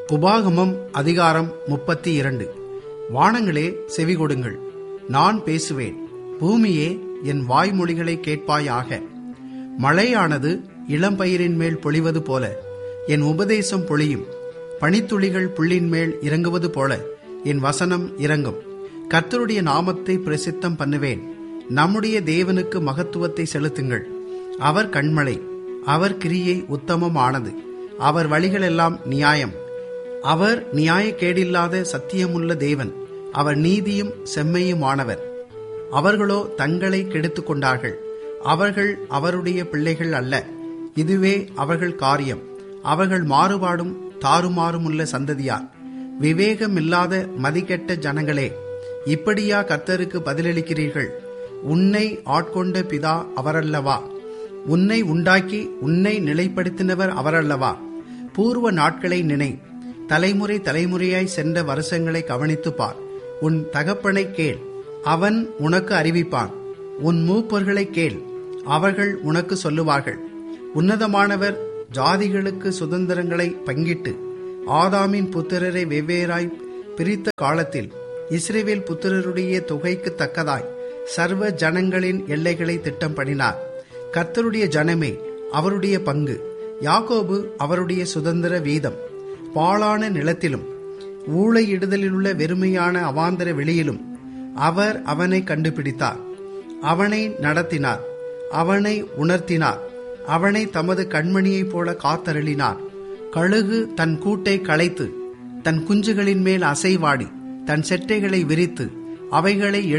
உபாகமம் அதிகாரம் 32. வானங்களே செவிகொடுங்கள், நான் பேசுவேன். பூமியே என் வாய்மொழிகளை கேட்பாயாக. மழையானது இளம்பயிரின் மேல் பொழிவது போல என் உபதேசம் பொழியும். பனித்துளிகள் புல்லின் மேல் இறங்குவது போல என் வசனம் இறங்கும். கர்த்தருடைய நாமத்தை பிரசித்தம் பண்ணுவேன். நம்முடைய தேவனுக்கு மகத்துவத்தை செலுத்துங்கள். அவர் கண்மலை, அவர் கிரியை உத்தமமானது, அவர் வழிகளெல்லாம் நியாயம். அவர் நியாயக்கேடில்லாத சத்தியமுள்ள தேவன், அவர் நீதியும் செம்மையுமானவர். அவர்களோ தங்களை கெடுத்துக் கொண்டார்கள். அவர்கள் அவருடைய பிள்ளைகள் அல்ல, இதுவே அவர்கள் காரியம். அவர்கள் மாறுபாடும் தாறுமாறுமுள்ள சந்ததியார். விவேகமில்லாத மதிகெட்ட ஜனங்களே, இப்படியா கர்த்தருக்கு பதிலளிக்கிறீர்கள்? உன்னை ஆட்கொண்ட பிதா அவரல்லவா? உன்னை உண்டாக்கி உன்னை நிலைப்படுத்தினவர் அவரல்லவா? பூர்வ நாட்களை நினை, தலைமுறை தலைமுறையாய் சென்ற வருஷங்களை கவனித்துப் பார். உன் தகப்பனை கேள், அவன் உனக்கு அறிவிப்பான். உன் மூப்பர்களை கேள், அவர்கள் உனக்கு சொல்லுவார்கள். உன்னதமானவர் ஜாதிகளுக்கு சுதந்திரங்களை பங்கிட்டு ஆதாமின் புத்திரரை வெவ்வேறாய் பிரித்த காலத்தில் இஸ்ரவேல் புத்திரருடைய தொகைக்கு தக்கதாய் சர்வ ஜனங்களின் எல்லைகளை திட்டம் பண்ணினார். கர்த்தருடைய ஜனமே அவருடைய பங்கு, யாக்கோபு அவருடைய சுதந்திர வீதம். பாழான நிலத்திலும் ஊளையிடுதலிலுள்ள வெறுமையான அவாந்தர வெளியிலும் அவர் அவனை கண்டுபிடித்தார். அவனை நடத்தினார், அவனை உணர்த்தினார், அவனை தமது கண்மணியைப் போல காத்தருளினார். கழுகு தன் கூட்டை களைத்து தன் குஞ்சுகளின் மேல் அசைவாடி தன் செட்டைகளை விரித்து அவைகளை